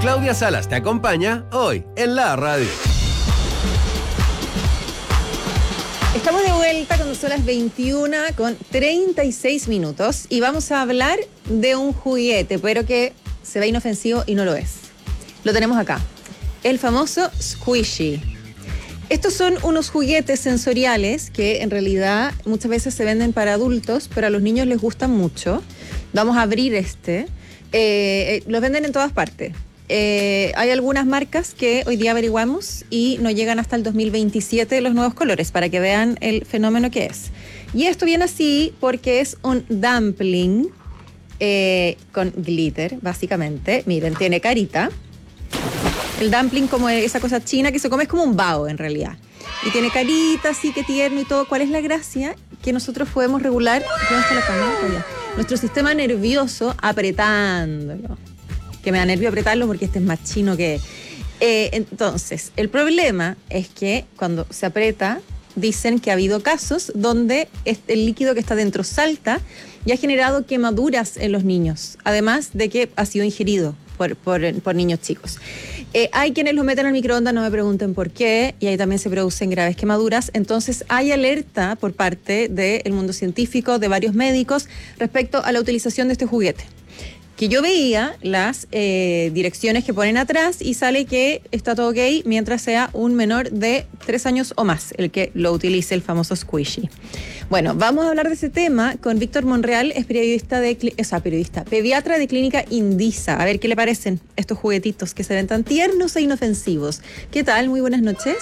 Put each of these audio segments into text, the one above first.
Claudia Salas te acompaña hoy en la radio. Estamos de vuelta cuando son las 21:36 y vamos a hablar de un juguete, pero que se ve inofensivo y no lo es. Lo tenemos acá, el famoso Squishy. Estos son unos juguetes sensoriales que en realidad muchas veces se venden para adultos, pero a los niños les gustan mucho. Vamos a abrir este. Los venden en todas partes. Hay algunas marcas que hoy día averiguamos y no llegan hasta el 2027 los nuevos colores para que vean el fenómeno que es. Y esto viene así porque es un dumpling con glitter, básicamente. Miren, tiene carita. El dumpling como esa cosa china que se come es como un bao en realidad. Y tiene carita así que tierno y todo. ¿Cuál es la gracia? Que nosotros podemos regular nuestro sistema nervioso apretándolo. Que me da nervio apretarlo porque este es más chino que... entonces, el problema es que cuando se aprieta, dicen que ha habido casos donde el líquido que está dentro salta y ha generado quemaduras en los niños, además de que ha sido ingerido por niños chicos. Hay quienes lo meten al microondas, no me pregunten por qué, y ahí también se producen graves quemaduras. Entonces hay alerta por parte del mundo científico, de varios médicos, respecto a la utilización de este juguete. Que yo veía las direcciones que ponen atrás y sale que está todo ok mientras sea un menor de 3 años o más el que lo utilice, el famoso Squishy. Bueno, vamos a hablar de ese tema con Víctor Monreal, es pediatra de Clínica Indisa. A ver qué le parecen estos juguetitos que se ven tan tiernos e inofensivos. ¿Qué tal? Muy buenas noches.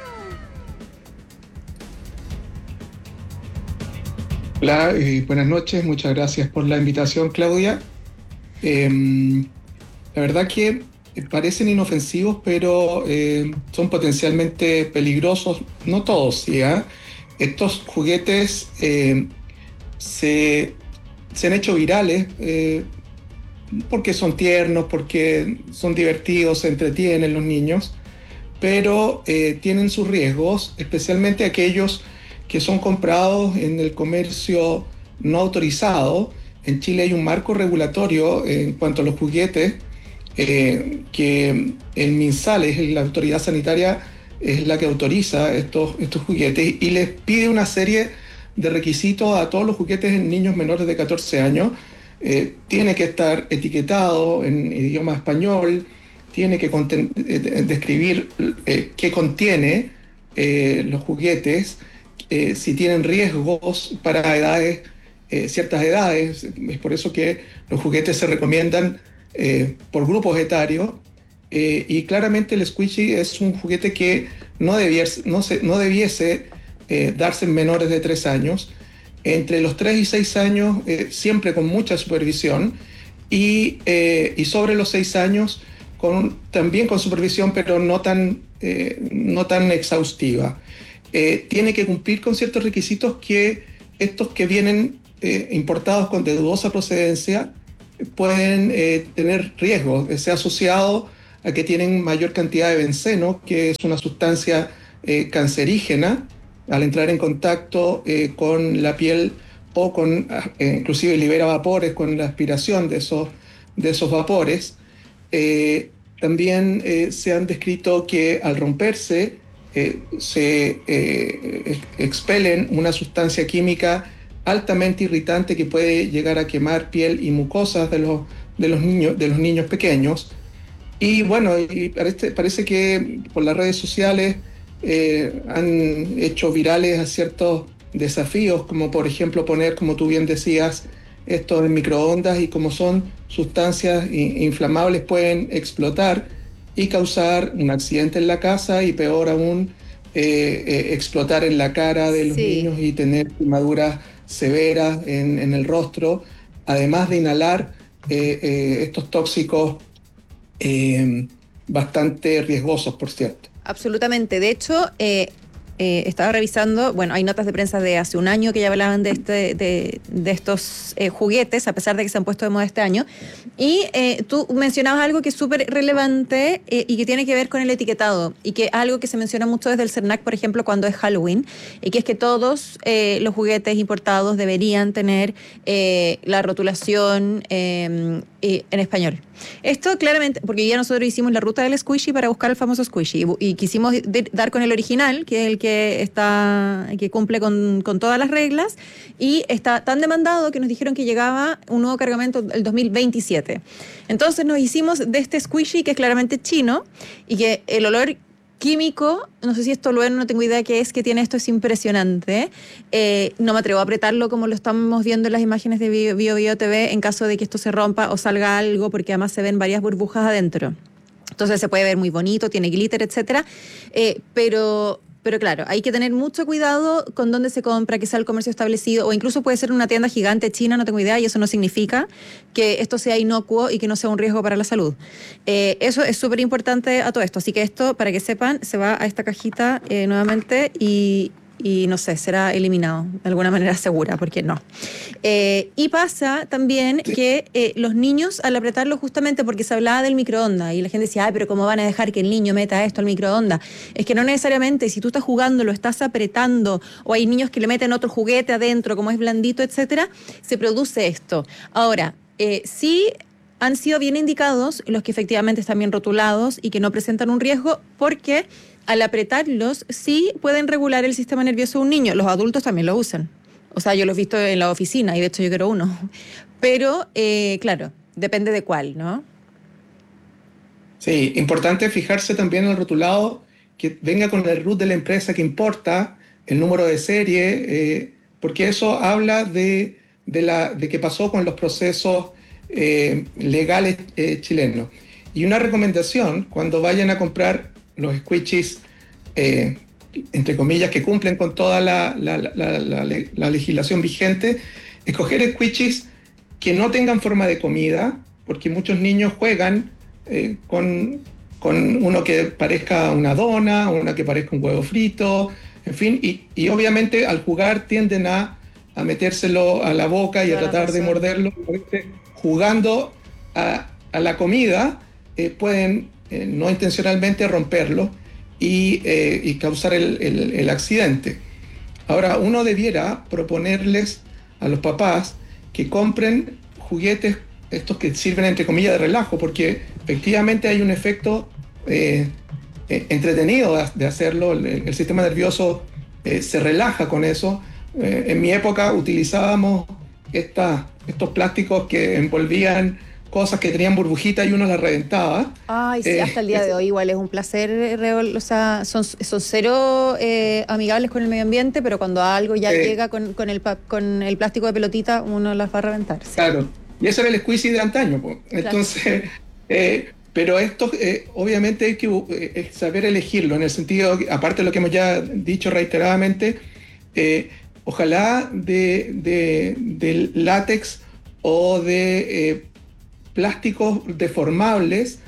Hola, buenas noches. Muchas gracias por la invitación, Claudia. La verdad que parecen inofensivos, pero son potencialmente peligrosos. No todos, ¿sí? Estos juguetes se han hecho virales porque son tiernos, porque son divertidos, se entretienen los niños, pero tienen sus riesgos, especialmente aquellos que son comprados en el comercio no autorizado. En Chile hay un marco regulatorio en cuanto a los juguetes que el MinSal, la autoridad sanitaria, es la que autoriza estos juguetes y les pide una serie de requisitos a todos los juguetes en niños menores de 14 años. Tiene que estar etiquetado en idioma español, tiene que describir qué contiene los juguetes, si tienen riesgos para edades, ciertas edades. Es por eso que los juguetes se recomiendan por grupos etarios, y claramente el Squishy es un juguete que no debiese darse en menores de 3 años. Entre los 3 y 6 años siempre con mucha supervisión, y sobre los 6 años también con supervisión, pero no tan exhaustiva. Tiene que cumplir con ciertos requisitos que estos que vienen importados de dudosa procedencia pueden tener riesgos. Se ha asociado a que tienen mayor cantidad de benceno, que es una sustancia cancerígena al entrar en contacto con la piel, o inclusive libera vapores con la aspiración de esos vapores. También se han descrito que al romperse se expelen una sustancia química altamente irritante que puede llegar a quemar piel y mucosas de los niños pequeños. Y bueno, parece que por las redes sociales han hecho virales a ciertos desafíos, como por ejemplo poner, como tú bien decías, esto en microondas, y como son sustancias inflamables pueden explotar y causar un accidente en la casa, y peor aún, explotar en la cara de los niños y tener quemaduras severas en el rostro, además de inhalar estos tóxicos bastante riesgosos, por cierto. Absolutamente. De hecho, estaba revisando, bueno, hay notas de prensa de hace un año que ya hablaban de estos juguetes, a pesar de que se han puesto de moda este año. Y tú mencionabas algo que es súper relevante y que tiene que ver con el etiquetado, y que algo que se menciona mucho desde el CERNAC, por ejemplo, cuando es Halloween, y que es que todos los juguetes importados deberían tener la rotulación en español. Esto claramente, porque ya nosotros hicimos la ruta del squishy para buscar el famoso squishy y quisimos dar con el original, que es el que cumple con todas las reglas, y está tan demandado que nos dijeron que llegaba un nuevo cargamento el 2027. Entonces nos hicimos de este squishy, que es claramente chino, y que el olor químico, no sé si esto lo no tengo idea qué es, que tiene esto, es impresionante. No me atrevo a apretarlo como lo estamos viendo en las imágenes de Bio TV en caso de que esto se rompa o salga algo, porque además se ven varias burbujas adentro. Entonces se puede ver muy bonito, tiene glitter, etcétera. Pero claro, hay que tener mucho cuidado con dónde se compra, que sea el comercio establecido, o incluso puede ser una tienda gigante china, no tengo idea, y eso no significa que esto sea inocuo y que no sea un riesgo para la salud. Eso es súper importante a todo esto. Así que esto, para que sepan, se va a esta cajita nuevamente y no sé, será eliminado de alguna manera segura, porque no. Y pasa también que los niños, al apretarlo, justamente porque se hablaba del microondas y la gente decía, ay, pero ¿cómo van a dejar que el niño meta esto al microondas? Es que no necesariamente, si tú estás jugando, lo estás apretando, o hay niños que le meten otro juguete adentro, como es blandito, etcétera, se produce esto. Ahora, sí han sido bien indicados los que efectivamente están bien rotulados y que no presentan un riesgo, porque al apretarlos sí pueden regular el sistema nervioso de un niño. Los adultos también lo usan. O sea, yo lo he visto en la oficina y de hecho yo quiero uno. Pero, claro, depende de cuál, ¿no? Sí, importante fijarse también en el rotulado, que venga con el root de la empresa que importa, el número de serie, porque eso habla de qué pasó con los procesos legales chilenos. Y una recomendación, cuando vayan a comprar los squishies, entre comillas, que cumplen con toda la legislación vigente, escoger squishies que no tengan forma de comida, porque muchos niños juegan con uno que parezca una dona, una que parezca un huevo frito, en fin, y obviamente al jugar tienden a metérselo a la boca y a tratar de morderlo. Jugando a la comida, pueden no intencionalmente romperlo y causar el accidente. Ahora, uno debiera proponerles a los papás que compren juguetes, estos que sirven entre comillas de relajo, porque efectivamente hay un efecto entretenido de hacerlo. El sistema nervioso se relaja con eso. En mi época utilizábamos estos plásticos que envolvían cosas que tenían burbujitas y uno las reventaba. Ay, sí, hasta el día de hoy igual es un placer, o sea, son cero amigables con el medio ambiente, pero cuando algo ya llega con el plástico de pelotita, uno las va a reventar. Sí. Claro, y eso era el squeezy de antaño, pues. Entonces, pero esto obviamente hay que saber elegirlo, en el sentido, aparte de lo que hemos ya dicho reiteradamente, ojalá de látex o de plásticos deformables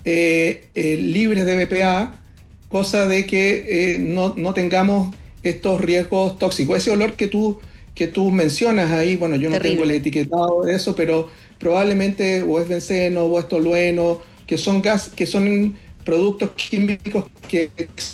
libres de BPA, cosa de que no tengamos estos riesgos tóxicos. Ese olor que tú mencionas ahí, bueno, yo no tengo el etiquetado de eso, pero probablemente o es benceno o es tolueno, que son productos químicos que